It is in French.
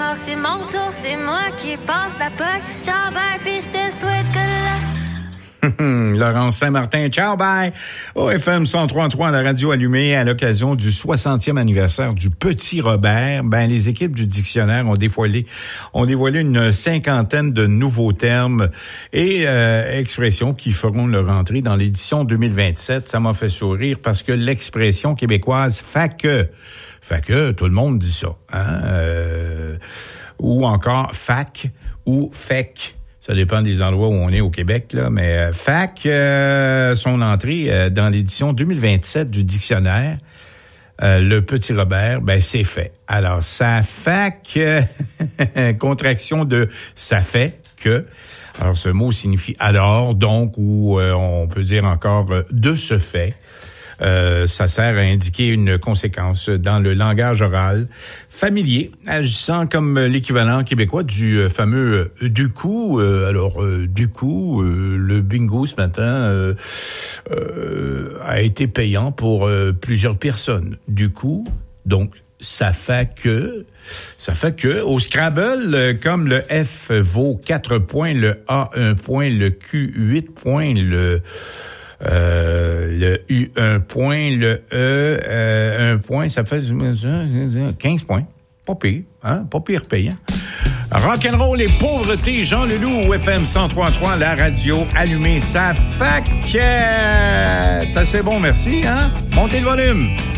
alors que c'est mon tour, c'est moi qui passe la POC. Ciao, bye, pis je te souhaite que Laurence Saint-Martin, ciao, bye! Au FM 103.3, la radio allumée à l'occasion du 60e anniversaire du Petit Robert. Les équipes du dictionnaire ont dévoilé une cinquantaine de nouveaux termes et expressions qui feront leur entrée dans l'édition 2027. Ça m'a fait sourire parce que l'expression québécoise « fait que », tout le monde dit ça, hein? Ou encore « fac » ou « fec ». Ça dépend des endroits où on est au Québec, là. Mais fac, son entrée dans l'édition 2027 du dictionnaire, le Petit Robert, c'est fait. Alors, ça fac, contraction de ça fait que. Alors, ce mot signifie alors, donc, ou on peut dire encore de ce fait. Ça sert à indiquer une conséquence dans le langage oral familier, agissant comme l'équivalent québécois du fameux du coup. Du coup, le bingo ce matin a été payant pour plusieurs personnes. Du coup, donc, ça fait que au Scrabble, comme le F vaut 4 points, le A 1 point, le Q 8 points, le U, 1 point, le E, 1 point, ça fait 15 points. Pas pire, hein? Pas pire payant. Rock'n'roll et pauvreté, Jean Leloup, FM 103.3, la radio allumée, ça fait que... C'est assez bon, merci, hein? Montez le volume.